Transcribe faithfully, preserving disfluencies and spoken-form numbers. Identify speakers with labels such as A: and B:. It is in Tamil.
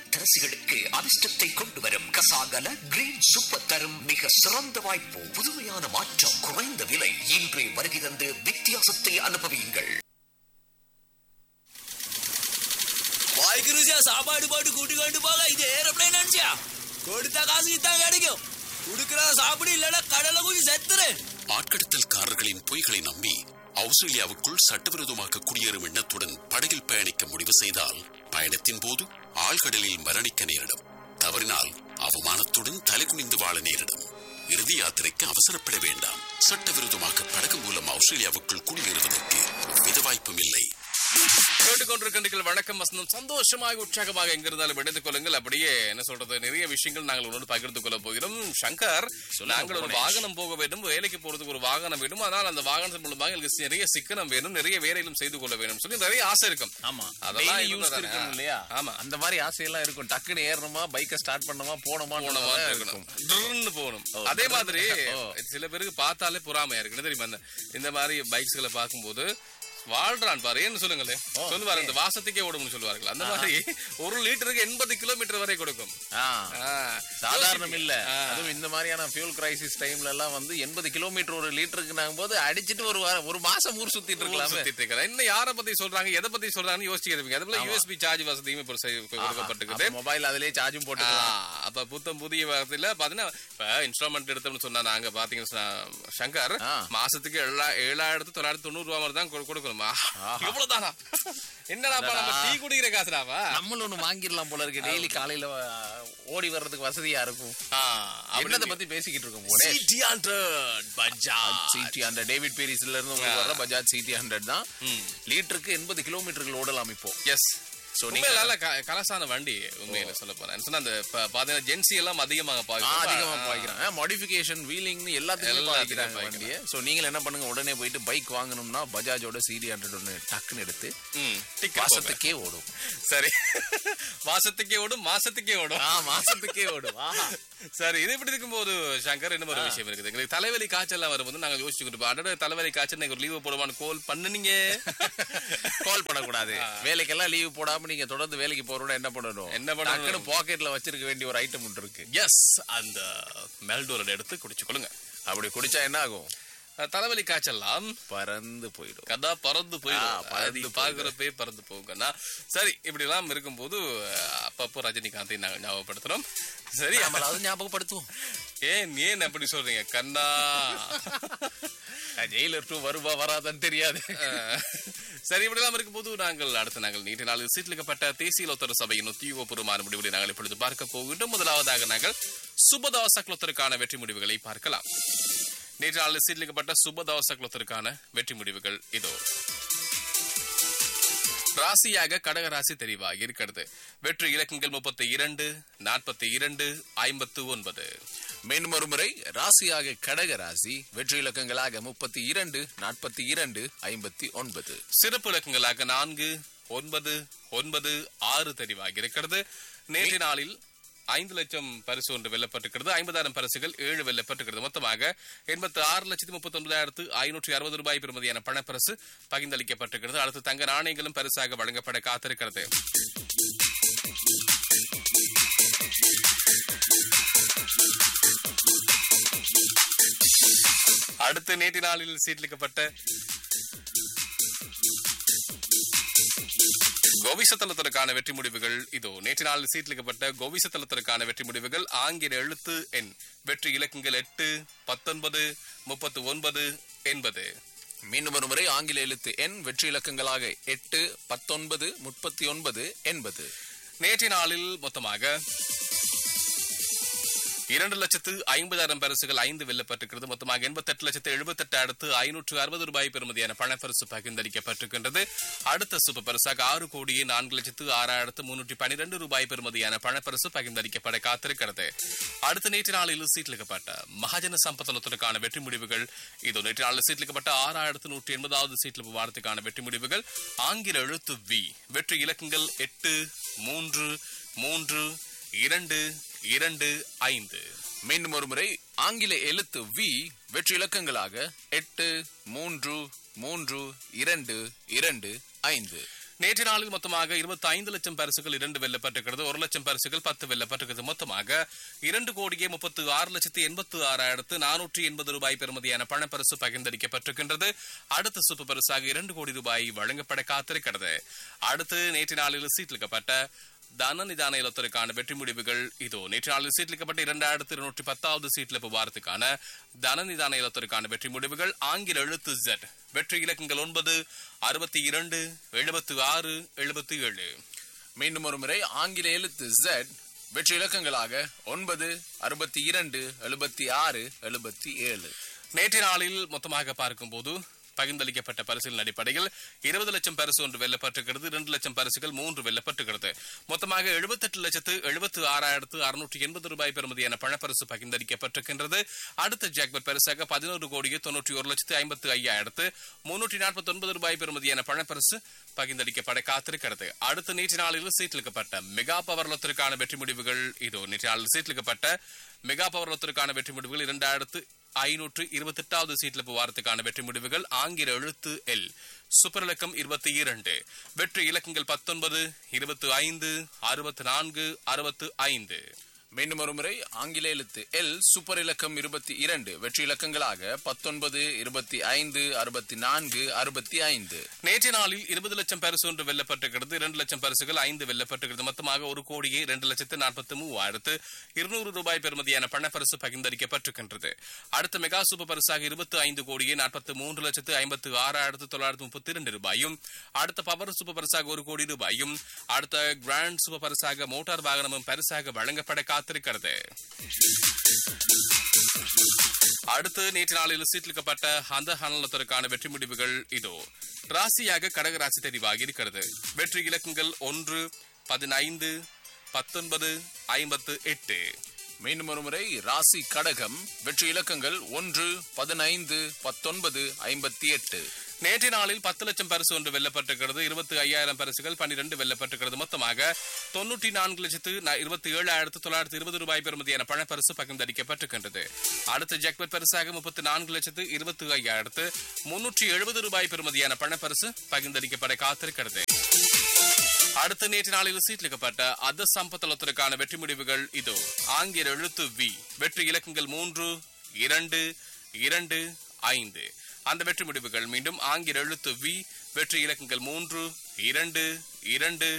A: இல்லத்தரசிகளுக்கு அதிர்ஷ்டத்தை கொண்டு வரும் கசாகல கிரீன் சூப்பர் தரும் மிக சிறந்த வாய்ப்பு. புதுமையான மாற்றம், குறைந்த விலை. இன்றே வருகை தந்து வித்தியாசத்தை அனுபவியுங்கள்.
B: சாப்பாடு போட்டு கூட்டி கொண்டு போக இது ஏரோப்ளேன் நினைச்சியா? கொடுத்த காசு இதான் கிடைக்கும். குடுக்கிற சாப்பிடு இல்லைன்னா கடலை குதி செத்துரு.
C: ஆட்கடத்தல்காரர்களின் பொய்களை நம்பி ஆஸ்திரேலியாவுக்குள் சட்டவிரோதமாக குடியேறும் எண்ணத்துடன் படகில் பயணிக்க முடிவு செய்தால் பயணத்தின் போது ஆழ்கடலில் மரணிக்க நேரிடும். தவறினால் அவமானத்துடன் தலைகுனிந்து வாழ நேரிடும். இறுதி யாத்திரைக்கு அவசரப்பட வேண்டாம். சட்டவிரோதமாக படகு மூலம் ஆஸ்திரேலியாவுக்குள் குடியேறுவதற்கு எவ்வித வாய்ப்பும் இல்லை.
D: கேட்டுக்கொண்டிருக்கின்ற வணக்கம் வசந்தம். சந்தோஷமாக உற்சாகமாக எங்கிருந்தாலும் இணைந்து கொள்ளுங்கள். அப்படியே என்ன சொல்றது, நிறைய விஷயங்கள் நாங்கள் உன்னோடு பகிர்ந்து கொள்ள போகிறோம். சங்கர், நாங்கள் ஒரு வாகனம் போக வேண்டும், வேலைக்கு போறதுக்கு ஒரு வாகனம் வேணும். ஆனால் அந்த வாகனத்தின் மூலமாக எங்களுக்கு நிறைய சிக்கனம் வேணும், நிறைய வேலையிலும் செய்து கொள்ள வேணும் சொல்லி நிறைய ஆசை இருக்கும்.
E: ஆமா,
D: அதெல்லாம்
E: இருக்கும் இல்லையா? ஆமா, அந்த மாதிரி ஆசையெல்லாம் இருக்கும். டக்குன்னு ஏறணுமா, பைக்கை ஸ்டார்ட் பண்ணணுமா, போனோமா போனோமா இருக்கணும், போகணும்.
D: அதே மாதிரி சில பேருக்கு பார்த்தாலே பொறாமையா இருக்கு தெரியுமா? இந்த மாதிரி பைக்ஸ்களை பார்க்கும்போது வாழ்றான் பாரு, ஏன்னு சொல்லுங்களேன், சொல்லுவாரு இந்த வாசத்துக்கே ஓடும்னு சொல்லுவார்கள். அந்த மாதிரி ஒரு லிட்டருக்கு எண்பது கிலோமீட்டர் வரை கொடுக்கும்.
E: சாதாரணம் இல்ல. அதுவும் இந்த மாதிரியான ஃபியூல் கிரைசிஸ் டைம்ல எல்லாம் வந்து எண்பது கிலோமீட்டர் ஒரு லிட்டருக்கு நாங்க போது அடிச்சுட்டு ஒரு ஒரு மாசம் ஊர் சுத்திட்டு இருக்கலாம்.
D: இன்னும் யாரை பத்தி சொல்றாங்க, எதை பத்தி சொல்றாங்கன்னு யோசிச்சிருப்பீங்க. அதுல யூஎஸ்பி சார்ஜ் வசதியுமே கொடுக்கப்பட்டிருக்கு.
E: மொபைல் அதிலே சார்ஜும் போட்டுக்கலாம்.
D: அப்ப புத்தம் புதிய வசதியில பாத்தீங்கன்னா இப்ப இன்ஸ்டால்மெண்ட் எடுத்தோம்னு சொன்னா நாங்க பாத்தீங்கன்னா சங்கர் மாசத்துக்கு ஏழாயிரத்து தொள்ளாயிரத்தி தொண்ணூறு ரூபாய் தான் கொடுக்கணும். எவ்வளவுதானா? என்னடா டீ குடிக்கிற காசுடாவா?
E: நம்மளும் ஒண்ணு வாங்கிடலாம் போல இருக்கு. டெய்லி காலையில ஓடி வர்றதுக்கு வசதியா இருக்கும். என்னத பத்தி பேசிக்கிட்டு இருக்கோம்.
B: CD hundred Bajaj
E: CD hundred David பீரிஸ்ல இருந்து உங்களுக்கு வர பஜாஜ் சிடி ஹண்ட்ரட் தான். லிட்டருக்கு எண்பது கிலோமீட்டர்கள் ஓடலாம் இப்போ.
D: எஸ், கலசான வண்டி. உண்மையில சொல்ல போறேன், ஜென்சி எல்லாம் அதிகமாக
E: பாய்க்கிறாங்க. மாடிஃபிகேஷன், வீலிங் எல்லாத்தையும் பாய்க்கிறாங்க வண்டியை. சோ நீங்க என்ன பண்ணுங்க, உடனே போயிட்டு பைக் வாங்கணும்னா பஜாஜோட சிடி ஹண்ட்ரட் ஒன்னு டக்குன்னு எடுத்து மாசத்துக்கே ஓடும்.
D: சரி, மாசத்துக்கே ஓடும், மாசத்துக்கே ஓடும்,
E: மாசத்துக்கே ஓடும்.
D: சரி, இது இப்படி இருக்கும்போது சங்கர் என்ன ஒரு விஷயம் இருக்குது. எங்களுக்கு தலைவலி காய்ச்சல் எல்லாம் வரும்போது நாங்க யோசிச்சுக்கிட்டு அட தலைவலி காய்ச்சல் ஒரு லீவு போடுவான்னு கோல் பண்ணுனீங்க.
E: கால் பண்ணக்கூடாது. வேலைக்கெல்லாம் லீவு போடாம நீங்க தொடர்ந்து வேலைக்கு போறோட என்ன பண்ணணும், என்ன பண்ணணும், பாக்கெட்ல வச்சிருக்க வேண்டிய ஒரு ஐட்டம் ஒன்று இருக்கு.
D: எஸ், அந்த மெல்டோரல் எடுத்து குடிச்சுக்கொள்ளுங்க.
E: அப்படி குடிச்சா என்ன ஆகும்?
D: தலைவலி காய்ச்சல்லாம்
E: பறந்து போயிடும்.
D: கதா பறந்து போயிடும், பாக்குறப்பே பறந்து போகுங்கண்ணா. சரி, இப்படி எல்லாம் இருக்கும்போது அப்பப்போ ரஜினிகாந்தை நாங்க ஞாபகப்படுத்துறோம். சரி,
E: அது ஞாபகப்படுத்துவோம்.
D: ஏன் ஏன் அப்படி சொல்றீங்க கண்ணா?
E: ஜெயிலர் டூ வருவா வராதான்னு தெரியாது.
D: சரி, இப்படி எல்லாம் இருக்கும்போது நாங்கள் அடுத்த நாங்கள் நீண்ட நாளில் சீட்லிக்கப்பட்ட தேசிய லோத்தர் சபையின் உத்தியோகபூர்வமான முடிவுகளை நாங்கள் இப்பொழுது பார்க்க போகின்றோம். முதலாவதாக நாங்கள் சுபதாச குலத்திற்கான வெற்றி முடிவுகளை பார்க்கலாம். நேற்று நாளில் சீட்லிக்கப்பட்ட சுபதாச குலத்திற்கான வெற்றி முடிவுகள் இதோ. ராசியாக கடகராசி தெரிவாக இருக்கிறது. வெற்றி இலக்கங்கள் முப்பத்தி இரண்டு, நாற்பத்தி இரண்டு, ஐம்பத்து ஒன்பது.
E: மீண்டும் ஒரு முறை, ராசியாக கடகராசி, வெற்றி இலக்கங்களாக முப்பத்தி இரண்டு, நாற்பத்தி இரண்டு, ஐம்பத்தி ஒன்பது.
D: சிறப்பு இலக்கங்களாக நான்கு, ஒன்பது, ஒன்பது, ஆறு தெரிவாக இருக்கிறது. நேற்று நாளில் ஐந்து லட்சம் பரிசு ஒன்று வெல்லப்பட்டிருக்கிறது. ஐம்பதாயிரம் பரிசுகள் ஏழு வெல்லப்பட்டிருக்கிறது. மொத்தமாக எண்பத்தி ஆறு லட்சத்தி முப்பத்தி ஒன்பதாயிரத்து ஐநூற்றி அறுபது ரூபாய் பெறுமதியான பணப்பரிசு பகிர்ந்தளிக்கப்பட்டிருக்கிறது. அடுத்து தங்க நாணயங்களும் பரிசாக வழங்கப்பட காத்திருக்கிறது. அடுத்து நேற்று நாளில் சீட்லிக்கப்பட்ட கோவிசத்தலத்திற்கான வெற்றி முடிவுகள் இதோ. நேற்று நாளில் சீட்லிக்கப்பட்ட கோவிசத்தலத்திற்கான வெற்றி முடிவுகள் ஆங்கில எழுத்து எண் வெற்றி இலக்கங்கள் எட்டு, பத்தொன்பது, முப்பத்தி ஒன்பது, எண்பது.
E: மீண்டும் ஒரு முறை, ஆங்கில எழுத்து எண் வெற்றி இலக்கங்களாக எட்டு, பத்தொன்பது, முப்பத்தி ஒன்பது, எண்பது.
D: நேற்று நாளில் மொத்தமாக இரண்டு லட்சத்து ஐம்பதாயிரம் பரிசுகள் ஐந்து வெல்லப்பட்டிருக்கிறது. மொத்தமாக எண்பத்தி எட்டு லட்சத்து எழுபத்தி எட்டாயிரத்து ஐநூற்று அறுபது ரூபாய் பெறுமதியான பணப்பரிசு பகிர்ந்தளிக்கப்பட்டிருக்கின்றது. அடுத்த சூப்பர் பரிசாக ஆறு கோடியே நான்கு லட்சத்து ஆறாயிரத்து முன்னூற்றி பனிரெண்டு ரூபாய் பெறுமதியான பணப்பரிசு பகிர்ந்தளிக்கப்பட காத்திருக்கிறது. அடுத்த நேற்று நாளில் சீட்லிக்கப்பட்ட மகாஜன சம்பத்தனத்திற்கான வெற்றி முடிவுகள் இதோ. நேற்று நாளில் சீட்லிக்கப்பட்ட ஆறாயிரத்து நூற்றி எண்பதாவது சீட்லிப்பு வாரத்துக்கான வெற்றி முடிவுகள் ஆங்கில எழுத்து வி வெற்றி இலக்கங்கள் எட்டு, மூன்று, மூன்று, இரண்டு, இரண்டு, ஐந்து.
E: மீண்டும் ஒரு முறை, ஆங்கில எழுத்து வி வெற்றி இலக்கங்களாக எட்டு, மூன்று, மூன்று, இரண்டு, இரண்டு, ஐந்து.
D: நேற்று நாளில் மொத்தமாக இருபத்தி ஐந்து லட்சம் பரிசுகள் இரண்டு வெல்லப்பட்டிருக்கிறது. ஒரு லட்சம் பரிசுகள் பத்து வெல்லப்பட்டிருக்கிறது. மொத்தமாக இரண்டு கோடியே முப்பத்தி ஆறு லட்சத்தி எண்பத்தி ஆறாயிரத்து நானூற்றி எண்பது ரூபாய் பெறுமதியான பணப்பரிசு பகிர்ந்தளிக்கப்பட்டிருக்கின்றது. அடுத்த சூப்பர் பரிசாக இரண்டு கோடி ரூபாய் வழங்கப்பட காத்திருக்கிறது. அடுத்து நேற்று நாளில் சீட்லிக்கப்பட்ட தன நிதான இலத்திற்கான வெற்றி முடிவுகள் இதோ. நேற்று நாளில் சீட்லிக்கப்பட்ட இரண்டாயிரத்தி இருநூற்றி பத்தாவது சீட்லிப்பு வாரத்துக்கான தன நிதான இலத்திற்கான வெற்றி முடிவுகள் ஆங்கில எழுத்து Z வெற்றி இலக்கங்கள் ஒன்பது, அறுபத்தி இரண்டு, எழுபத்தி ஆறு, எழுபத்தி ஏழு.
E: மீண்டும் ஒரு முறை ஆங்கில எழுத்து Z வெற்றி இலக்கங்களாக ஒன்பது, அறுபத்தி இரண்டு, எழுபத்தி ஆறு, எழுபத்தி ஏழு.
D: நேற்று நாளில் மொத்தமாக பார்க்கும் போது பகிர்ந்தளிக்கப்பட்ட பரிசின் அடிப்படையில் இருபது லட்சம் பரிசு ஒன்று வெல்லப்பட்டிருக்கிறது. இரண்டு லட்சம் பரிசுகள் மூன்று வெல்லப்பட்டிருக்கிறது. மொத்தமாக எழுபத்தி எட்டு லட்சத்து எழுபத்தி ஆறாயிரத்து அறுநூற்றி எண்பது ரூபாய் பெறுமதியான பணப்பரிசு பகிர்ந்தளிக்கப்பட்டிருக்கின்றது. அடுத்த ஜாக்பட் பரிசாக பதினோரு கோடியே தொன்னூற்றி ஒரு லட்சத்து ஐம்பத்தி ஐயாயிரத்து முன்னூற்றி நாற்பத்தி ஒன்பது ரூபாய் பெறுமதியான பணப்பரிசு பகிர்ந்தளிக்கப்பட காத்திருக்கிறது. அடுத்த நேற்று நாளில் சீட்லிக்கப்பட்ட மெகா பவர்லத்திற்கான வெற்றி முடிவுகள் இதோ. நேற்று நாளில் சீட்லிக்கப்பட்ட மெகா பவர்லத்திற்கான வெற்றி முடிவுகள் இரண்டாயிரத்து ஐநூற்று இருபத்தி எட்டாவது சீட்லிப்பு வாரத்துக்கான வெற்றி முடிவுகள் ஆங்கில எழுத்து எல் சூப்பர் இலக்கம் இருபத்தி இரண்டு வெற்றி இலக்கங்கள் பத்தொன்பது, இருபத்தி ஐந்து, அறுபத்தி நான்கு, அறுபத்தி ஐந்து.
E: மீண்டும் ஒரு முறை ஆங்கில எழுத்து எல் சூப்பர் இலக்கம் இருபத்தி இரண்டு வெற்றி இலக்கங்களாக பத்தொன்பது, இருபத்தி ஐந்து, அறுபத்தி நான்கு, அறுபத்தி ஐந்து.
D: நேற்று நாளில் இருபது லட்சம் பரிசு ஒன்று வெல்லப்பட்டிருக்கிறது. இரண்டு லட்சம் பரிசுகள் ஐந்து வெல்லப்பட்டிருக்கிறது. மொத்தமாக ஒரு கோடியே இரண்டு லட்சத்து நாற்பத்தி மூவாயிரத்து இருநூறு ரூபாய் பெறுமதியான பணப்பரிசு பகிர்ந்தளிக்கப்பட்டிருக்கின்றது. அடுத்த மெகா சூப்பர் பரிசாக இருபத்தி ஐந்து கோடியே நாற்பத்தி மூன்று லட்சத்து ஐம்பத்தி ஆறாயிரத்து தொள்ளாயிரத்து முப்பத்தி இரண்டு ரூபாயும், அடுத்த பவர் சூப்பர் பரிசாக ஒரு கோடி ரூபாயும், அடுத்த கிராண்ட் சூப்பர் பரிசாக மோட்டார் வாகனமும் பரிசாக வழங்கப்பட காத்திருக்கிறது. அடுத்து நேற்று நாளில் சீட்லிக்கப்பட்ட அந்த ஹனலத்திற்கான வெற்றி முடிவுகள் இதோ. ராசியாக கடக ராசி தெரிவாகி இருக்கிறது. வெற்றி இலக்கங்கள் ஒன்று, பதினைந்து, பத்தொன்பது, ஐம்பத்து எட்டு.
E: மீண்டும் ஒரு முறை ராசி கடகம் வெற்றி இலக்கங்கள் ஒன்று, பதினைந்து, பத்தொன்பது, ஐம்பத்தி எட்டு.
D: நேற்று நாளில் பத்து லட்சம் பரிசு ஒன்று வெல்லப்பட்டிருக்கிறது. இருபத்தி ஐயாயிரம் பரிசுகள் பன்னிரண்டு வெல்லப்பட்டிருக்கிறது. மொத்தமாக தொன்னூற்றி நான்கு லட்சத்து இருபத்தி ஏழாயிரத்து தொள்ளாயிரத்து இருபது ரூபாய் பெறுமதியான பணப்பரிசு பகிர்ந்தளிக்கப்பட்டிருக்கின்றது. அடுத்த ஜாக்பட் பரிசாக முப்பத்தி நான்கு லட்சத்து இருபத்தி ஐயாயிரத்து முன்னூற்றி எழுபது ரூபாய் பெறுமதியான பணப்பரிசு பகிர்ந்தளிக்கப்பட காத்திருக்கிறது. அடுத்த நேற்று நாளில் சீட்லிக்கப்பட்ட அத சம்பத்தலத்திற்கான வெற்றி முடிவுகள் இதோ. ஆங்கில எழுத்து வி வெற்றி இலக்கங்கள் மூன்று, இரண்டு, இரண்டு, ஐந்து. அந்த வெற்றி முடிவுகள் மீண்டும் ஆங்கில எழுத்து வி வெற்றி இலக்கங்கள் மூன்று, இரண்டு, இரண்டு,